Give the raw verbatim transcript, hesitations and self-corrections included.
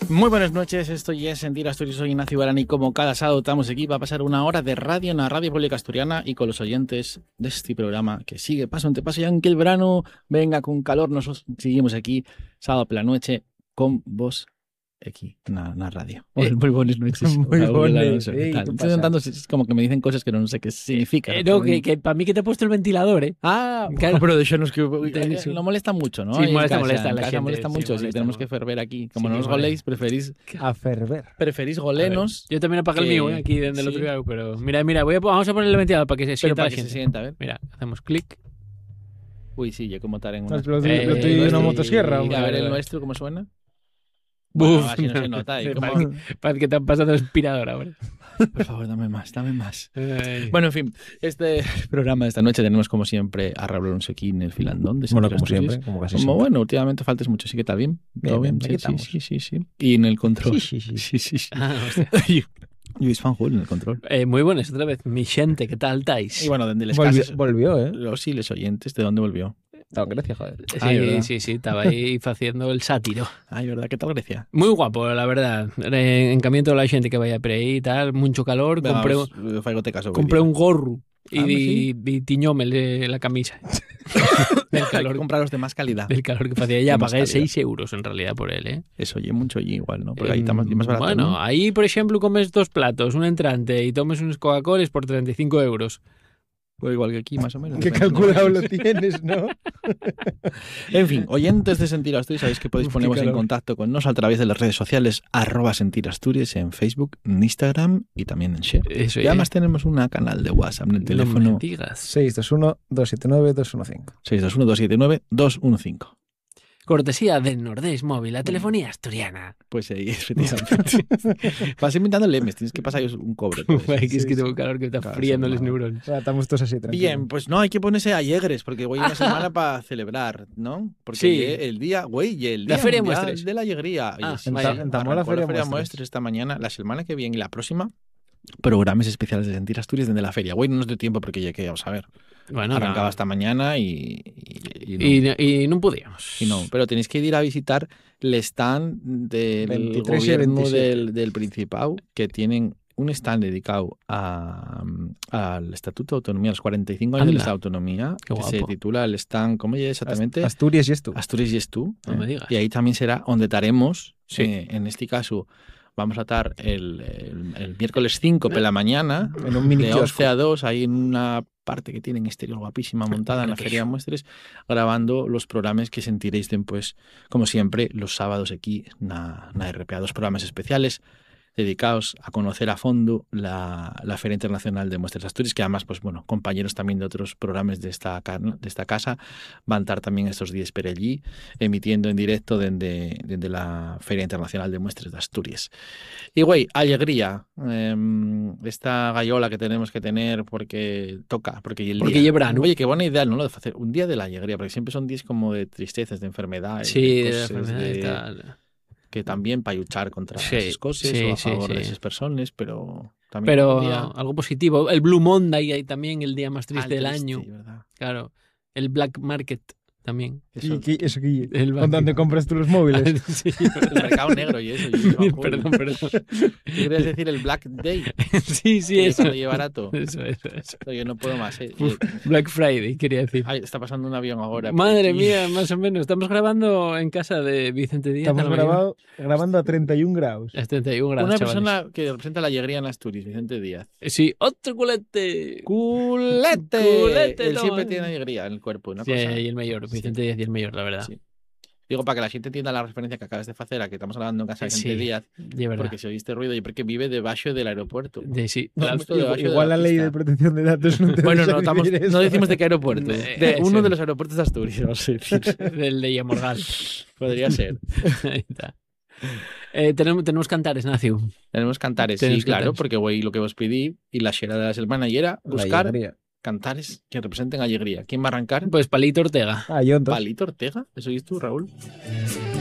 Muy buenas noches, esto ya es Sentir Asturias, soy Ignacio Barán y como cada sábado estamos aquí para pasar una hora de radio en la Radio Pública Asturiana y con los oyentes de este programa que sigue paso ante paso y aunque el verano venga con calor, nosotros seguimos aquí sábado por la noche con vos aquí en la radio. Eh, muy buenas noches. Muy buenas. No sé, Estoy intentando, es como que me dicen cosas que no sé qué significan. Eh, no, que, que para mí que te he pueto el ventilador, ¿eh? Ah, Claro. no, pero de hecho no es que De- eh, no molesta mucho, ¿no? Sí, En molesta, casa, molesta a en la casa gente, molesta sí, mucho, sí, molesta, tenemos ¿no? que ferver aquí. Como Sí, no nos que molesta. goléis, preferís A ferver. preferís A ver, golenos. yo también apagué el que- mío, ¿eh? Aquí desde el sí. otro lado, pero mira, mira, voy a, vamos a poner el ventilador para que se Pero sienta para la que se gente. sienta, a ver. Mira, hacemos clic. Uy, sí, yo como estar en una... Lo, Eh, lo tuyo de una nuestro- motosierra, Y hombre. a ver el nuestro, ¿cómo suena? Buf. Bueno, así no se nota. ¿eh? Sí, ¿Cómo? parece, que, parece que te han pasado el aspirador ahora. Por favor, dame más, dame más. Ay. Bueno, en fin, este programa de esta noche tenemos como siempre a Raúl Alonso aquí en el filandón de Bueno, Sentir como Asturias. siempre, como casi Como siempre. bueno, últimamente faltas mucho, sí que está bien. ¿Todo bien? Bien, bien, Sí, aquí sí, estamos. sí, sí, sí. Y en el control. Sí, sí, sí. Sí, sí, sí. Ah, hostia. Luis Fanjul en el control. Eh, muy buenas otra vez, mi gente, ¿qué tal estáis? Y bueno, donde les Volvió, cases, volvió, ¿eh? los sí, les oyentes, ¿de dónde volvió? No, Grecia, joder. Sí, Ay, ¿verdad? sí, sí, estaba ahí haciendo el sátiro. Ay, ¿verdad? ¿Qué tal Grecia? Muy guapo, la verdad. Eh, encamiento de la gente que vaya por ahí y tal, mucho calor. Compré, Vamos, eh, faigote caso, compré voy un gorro y, Ah, y, y tiñóme de la camisa. del, Hay que calor, comprar los de más calidad. del calor que hacía. Ya De más pagué calidad. seis euros en realidad por él, ¿eh? Eso, oye, mucho allí igual, ¿no? Porque ahí está más, más barato, Bueno, ¿no? ahí, por ejemplo, comes dos platos, un entrante y tomes unos Coca-Colas por treinta y cinco euros. Pues igual que aquí, más o menos. Qué depende. calculado lo tienes, ¿no? En fin, oyentes de Sentir Asturias, sabéis que podéis Uf, qué poneros en calor. contacto con nosotros a través de las redes sociales arroba Sentir Asturias en Facebook, en Instagram y también en Share. Eso, Y además tenemos un canal de WhatsApp en el no teléfono me digas. seis dos uno, dos siete nueve, dos uno cinco. seis dos uno, dos siete nueve, dos uno cinco. Cortesía del Nordés Móvil, la telefonía asturiana. Pues ahí, efectivamente. Vas inventando lemes, tienes que pasar un cobre. por eso. Ay, que es sí, que sí. tengo calor que me está Claro, friendo sí, los no. neurones. Ah, estamos todos así, tranquilos. Bien, pues no, hay que ponerse alegres porque güey, una semana para celebrar, ¿no? Porque Sí. ye- el día, güey, y el día La Feria mundial Muestres. de la alegría. Ah, Oye, sí, vaya. sí, En Tamó la arrancó Feria Muestres. Muestres esta mañana, la semana que viene y la próxima, programas especiales de Sentir Asturias desde la feria. Güey, no nos dio tiempo porque ya que, vamos a ver, Bueno, arrancaba no. esta mañana y, y, y no. Y, y no podíamos. Y no, pero tenéis que ir a visitar el stand del veintitrés y gobierno veintisiete. del, del Principado, que tienen un stand dedicado a, al Estatuto de Autonomía, a los cuarenta y cinco años Anda. de la autonomía, Qué que se guapo. titula el stand, ¿cómo es exactamente? Asturias y esto. Asturias y es tú. No ¿eh? me digas. Y ahí también será donde estaremos, Sí. eh, en este caso, vamos a estar el, el, el miércoles cinco por la mañana, En un mini de kiosco. once a dos, ahí en una parte que tienen exterior guapísima montada en la Feria de Muestres, grabando los programas que sentiréis después, como siempre, los sábados aquí na, na R P A, dos programas especiales dedicados a conocer a fondo la, la Feria Internacional de Muestras Asturias, que además, pues bueno, compañeros también de otros programas de esta, ca- de esta casa van a estar también estos días por allí, emitiendo en directo desde, desde la Feria Internacional de Muestras de Asturias. Y güey, alegría, eh, esta gallola que tenemos que tener porque toca, porque el Porque día. lle verano. Oye, qué buena idea, ¿no? Lo de hacer un día de la alegría, porque siempre son días como de tristezas, de enfermedades, Sí, de de cosas enfermedad y de- tal. que también para luchar contra Sí, esas cosas sí, o a sí, favor de sí. esas personas, pero también Pero un día algo positivo. El Blue Monday ahí también, el día más triste al del triste, año. ¿verdad? Claro. El Black Market también. Eso, ¿Y qué- eso qué? El ¿Con dónde compras tú los móviles? Sí, el mercado negro y eso. Y eso, perdón, perdón. ¿Qué querías decir? El Black Day. Sí, sí, que eso. cuando lleve barato. Eso, eso, eso. No, yo no puedo más. eh. Eh, Black Friday, quería decir. Ay, está pasando un avión ahora. Madre aquí. mía, más o menos. Estamos grabando en casa de Vicente Díaz. Estamos a la mañana. grabado, grabando a treinta y un grados. A treinta y un grados, Una chavales. persona que representa la alegría en Asturias, Vicente Díaz. Sí, otro culete. ¡Culete! Culete, Él toma. siempre tiene alegría en el cuerpo. Una Sí, cosa. y el mayor, Vicente Díaz y el mayor, la verdad. Sí. Digo, para que la gente entienda la referencia que acabas de hacer a que estamos hablando en casa de Vicente Sí, Díaz, de verdad. porque se oíste ruido y porque vive debajo del aeropuerto. De, sí, No, la- justo debajo de Igual la ley pista. de protección de datos no te Bueno, deja no, estamos- decir no eso. decimos de qué aeropuerto. Eh, De ese. uno de los aeropuertos de Asturias, vamos a decir. del de Yamorgal. Podría ser. Ahí está. Eh, tenemos, tenemos cantares, Nacio. Tenemos cantares, Tenemos sí, claro, cantares. porque güey, lo que os pedí y la xera de la semana y era La buscar alegría. cantares que representen alegría. ¿Quién va a arrancar? Pues Palito Ortega. Ah, yo entonces. Palito Ortega. ¿Eso oís tú, Raúl?